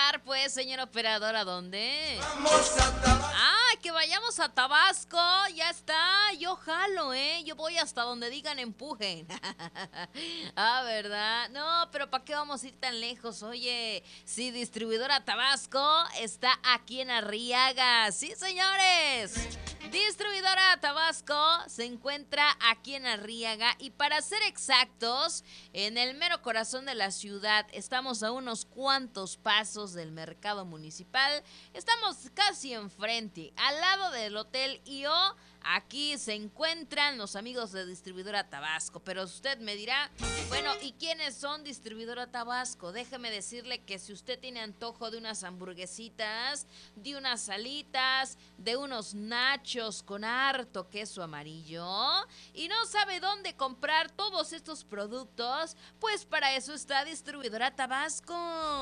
llevar, pues, señor operador? ¿A dónde? Vamos a Tabasco. Ah, que vayamos a Tabasco. Ya está. Yo jalo, ¿eh? Yo voy hasta donde digan empujen. Ah, ¿verdad? No, pero ¿para qué vamos a ir tan lejos? Oye, sí, distribuidora Tabasco está aquí en Arriaga. Sí, señores. Distribuidora Tabasco se encuentra aquí en Arriaga y para ser exactos, en el mero corazón de la ciudad, estamos a unos cuantos pasos del mercado municipal, estamos casi enfrente, al lado del Hotel IO. Aquí se encuentran los amigos de Distribuidora Tabasco, pero usted me dirá, bueno, ¿y quiénes son Distribuidora Tabasco? Déjeme decirle que si usted tiene antojo de unas hamburguesitas, de unas alitas, de unos nachos con harto queso amarillo y no sabe dónde comprar todos estos productos, pues para eso está Distribuidora Tabasco.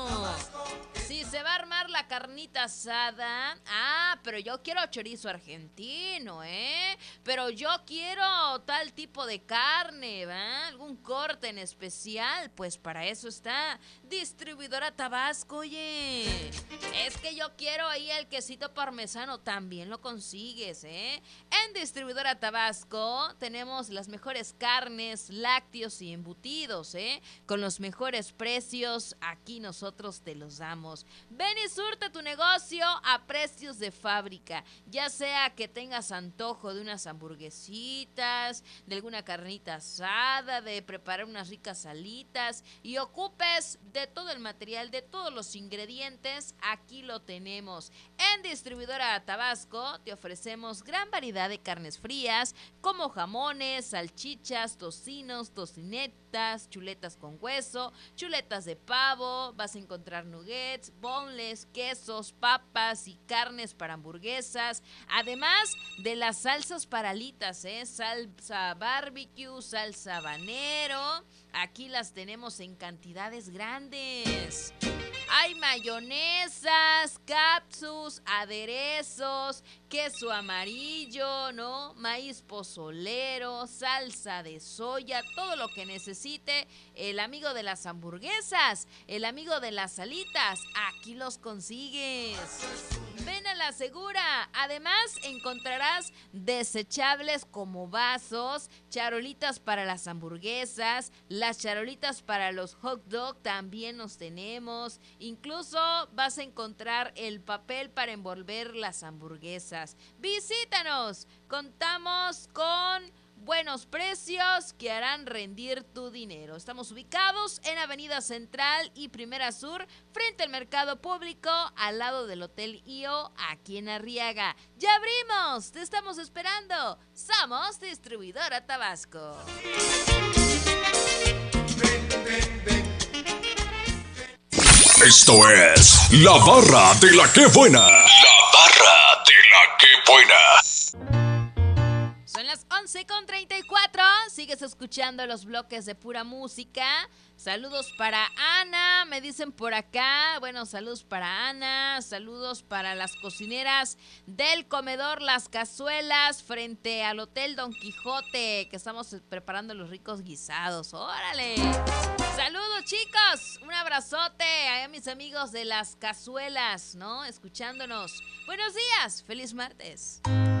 Si se va a armar la carnita asada, pero yo quiero chorizo argentino, pero yo quiero tal tipo de carne, ¿va? Algún corte en especial, pues para eso está Distribuidora Tabasco, oye. Es que yo quiero ahí el quesito parmesano, también lo consigues, ¿eh? En Distribuidora Tabasco tenemos las mejores carnes, lácteos y embutidos, con los mejores precios, aquí nosotros te los damos. Ven y surte tu negocio a precios de fábrica, ya sea que tengas antojo de unas hamburguesitas, de alguna carnita asada, de preparar unas ricas alitas y ocupes de todo el material, de todos los ingredientes, aquí lo tenemos. En Distribuidora Tabasco te ofrecemos gran variedad de carnes frías como jamones, salchichas, tocinos, tocinetas, chuletas con hueso, chuletas de pavo, vas a encontrar nuggets, boneless, quesos, papas y carnes para hamburguesas, además de las salsas para alitas, salsa barbecue, salsa habanero, aquí las tenemos en cantidades grandes. Hay mayonesas, capsus, aderezos, queso amarillo, ¿no? Maíz pozolero, salsa de soya, todo lo que necesite el amigo de las hamburguesas, el amigo de las alitas, aquí los consigues. Ven a la segura. Además, encontrarás desechables como vasos, charolitas para las hamburguesas, las charolitas para los hot dog también los tenemos. Incluso vas a encontrar el papel para envolver las hamburguesas. Visítanos. Contamos con buenos precios que harán rendir tu dinero. Estamos ubicados en Avenida Central y Primera Sur, frente al Mercado Público, al lado del Hotel IO, aquí en Arriaga. ¡Ya abrimos! ¡Te estamos esperando! Somos Distribuidora Tabasco. Ven, ven, ven. Esto es La Barra de la Que Buena. La Barra de la Que Buena. Son las 11:34, sigues escuchando los bloques de pura música. Saludos para Ana, me dicen por acá. Bueno, saludos para Ana, saludos para las cocineras del comedor Las Cazuelas frente al Hotel Don Quijote, que estamos preparando los ricos guisados. ¡Órale! Saludos, chicos, un abrazote a mis amigos de Las Cazuelas, ¿no? Escuchándonos. Buenos días, feliz martes.